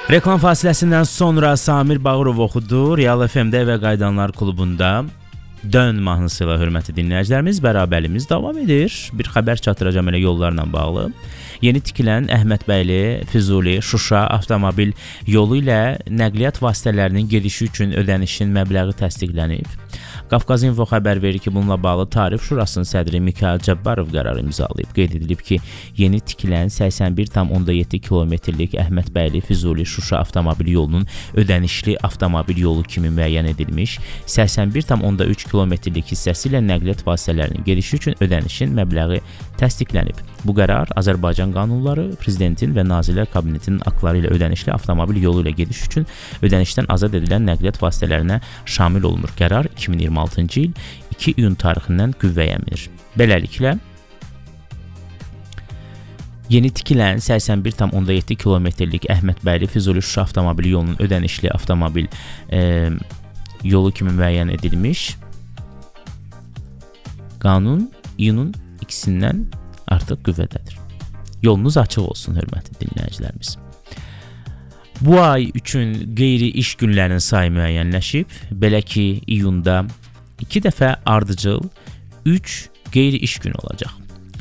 Reklam fasiləsindən sonra Samir Bağırov oxudu. Real FM-də və Qaydanlar klubunda Dön mahnısı ilə hörmətli dinləyicilərimiz bərabərliyimiz davam edir. Bir xəbər çatdıracağım elə yollarla bağlı. Yeni tikilən Əhmədbəyli, Füzuli, Şuşa avtomobil yolu ilə nəqliyyat vasitələrinin gedişi üçün ödənişin məbləği təsdiqlənib. Qafqaz.info xəbər verir ki, bununla bağlı Tarif Şurasının sədri Mikayıl Cabbarov qərarı imzalayıb. Qeyd edilib ki, yeni tikilən 81,7 kilometrlik Əhmədbəyli, Füzuli, Şuşa avtomobil yolunun ödənişli avtomobil yolu kimi müəyyən edilmiş, 81,3 kilometrlik hissəsi ilə nəqliyyat vasitələrinin gedişi üçün ödənişin məbləği təsdiqlənib. Bu qərar Azərbaycan qanunları, Prezidentin və Nazirlər Kabinetinin aktları ilə ödənişli avtomobil yolu ilə gediş üçün ödənişdən azad edilən nəqliyyat vasitələrinə şamil olunur. Qərar 2026-cı il 2 iyun tarixindən qüvvəyə minir. Beləliklə, yeni tikilən 81,7 kilometrlik Əhmədbəyli, Füzuli, Şuşa avtomobil yolunun ödənişli avtomobil yolu kimi müəyyən edilmiş. Qanun iyunun 2-sindən artıq qüvvədədir. Yolunuz açıq olsun, hörmətli dinləyicilərimiz. Bu ay üçün qeyri-iş günlərinin sayı müəyyənləşib. Belə ki, iyunda 2 dəfə ardıcıl 3 qeyri-iş günü olacaq.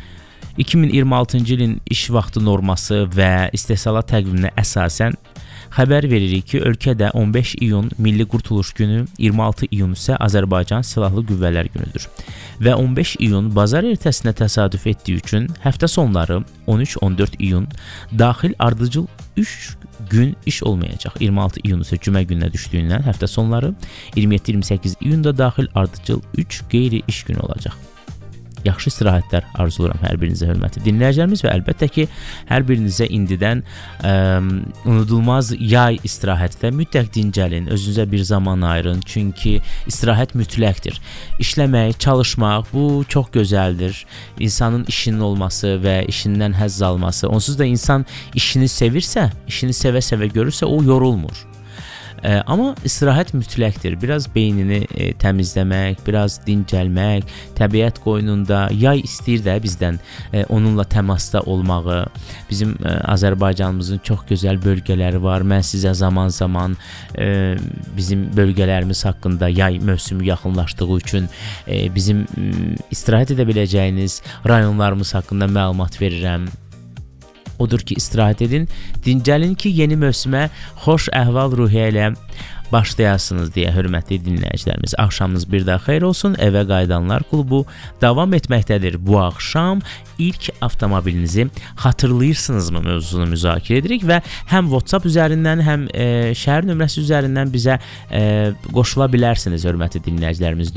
2026-cı ilin iş vaxtı norması və istehsalat təqviminə əsasən xəbər veririk ki, ölkədə 15 iyun Milli Qurtuluş günü, 26 iyun isə Azərbaycan Silahlı Qüvvələr günüdür. Və 15 iyun bazar ertəsinə təsadüf etdiyi üçün həftə sonları 13-14 iyun daxil ardıcıl 3 gün iş olmayacaq. 26 iyun isə cümə gününə düşdüyündən həftə sonları 27-28 iyunda daxil ardıcıl 3 qeyri-iş günü olacaq. Yaxşı istirahətlər arzuluram hər birinizə, hörmətli dinləyicilərimiz, və əlbəttə ki, hər birinizə indidən unudulmaz yay istirahətdə mütləq dincəlin, özünüzə bir zaman ayırın, çünki istirahət mütləqdir. İşləmək, çalışmaq, bu çox gözəldir. İnsanın işinin olması və işindən həzz alması, onsuz da insan işini sevirsə, işini sevə-sevə görürsə, o yorulmur. Amma istirahət mütləqdir. Biraz beynini təmizləmək, biraz dincəlmək, təbiət qoynunda, yay istəyir də bizdən onunla təmasda olmağı. Bizim Azərbaycanımızın çox gözəl bölgələri var. Mən sizə zaman-zaman bizim bölgələrimiz haqqında yay mövsümü yaxınlaşdığı üçün bizim istirahət edə biləcəyiniz rayonlarımız haqqında məlumat verirəm. Odur ki, istirahət edin, dincəlin ki, yeni mövsümə xoş əhval-ruhiyyə ilə başlayasınız deyə, hörmətli dinləyicilərimiz. Axşamınız bir daha xeyir olsun. Evə Qaydanlar klubu davam etməkdədir. Bu axşam ilk avtomobilinizi xatırlayırsınızmı mövzusunu müzakirə edirik və həm WhatsApp üzərindən, həm şəhər nömrəsi üzərindən bizə qoşula bilərsiniz, hörmətli dinləyicilərimiz.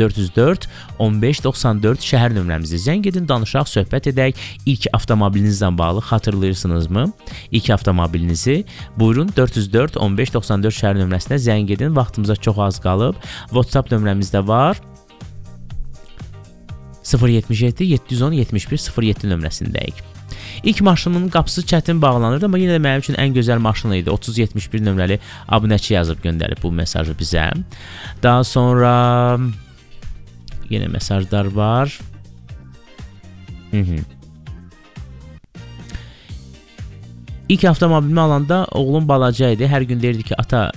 404-1594 şəhər nömrəmizi zəng edin, danışaq, söhbət edək. İlk avtomobilinizlə bağlı xatırlayırsınızmı? İlk avtomobilinizi buyurun 404-1594 şəhər nömrəsinə zəng edin. Vaxtımıza çox az qalıb. WhatsApp nömrəmizdə var. 077-710-71-07 nömrəsindəyik. İlk maşının qapısı çətin bağlanırdı, amma yenə də mənim üçün ən gözəl maşın idi. 3071 nömrəli abunəçi yazıb göndərib bu mesajı bizə. Daha sonra yenə mesajlar var. İlk avtomobilimi alanda oğlum balaca idi. Hər gün deyirdi ki, ata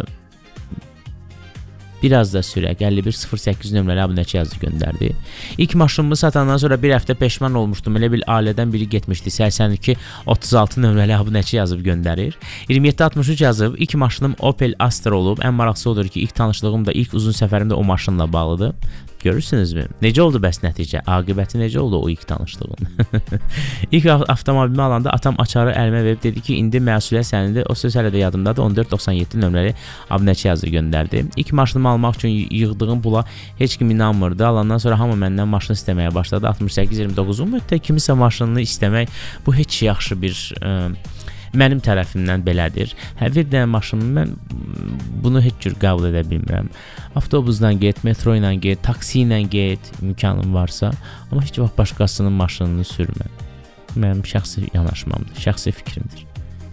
biraz da sürək, 5108 nömrəli abunəçi yazı göndərdi. İlk maşınımı satandan sonra bir həftə peşman olmuşdum. Elə bil ailədən biri getmişdi. 8236 nömrəli abunəçi yazıb göndərir. 2763 yazıb. İlk maşınım Opel Astra olub. Ən maraqlısı odur ki, ilk tanışlığım da, ilk uzun səfərim də o maşınla bağlıdır. Görürsünüzmü? Necə oldu bəs nəticə? Aqibəti necə oldu o ilk tanışlığın? İlk avtomobilimi alanda atam açarı əlimə verib dedi ki, indi məsuliyyət sənindir. O söz hələ də yadımdadır. 1497 nömrəli abunəçi yazı göndərdi. İlk maşınımı almaq üçün yığdığım pula heç kim inanmırdı. Alandan sonra hamı məndən maşın istəməyə başladı. 68-29 ümumiyyətlə kimisə maşınını istəmək bu heç yaxşı bir mənim tərəfimdən belədir. Hər bir dənə maşını mən bunu heç cür qəbul edə bilmirəm. Avtobusla get, metro ilə get, taksi ilə get, imkanın varsa, amma heç vaxt başqasının maşınını sürmə. Mənim şəxsi yanaşmamdır, şəxsi fikrimdir.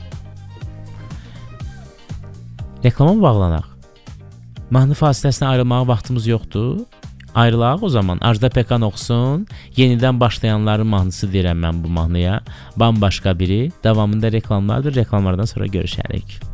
Reklama bağlanaq. Mahnı fasiləsinə ayrılmağa vaxtımız yoxdur. Ayrılaq o zaman. Ajda Pekkan oxusun. Yenidən başlayanların mahnısı deyirəm mən bu mahnıya. Bambaşqa biri. Davamında reklamlardır. Reklamlardan sonra görüşərik.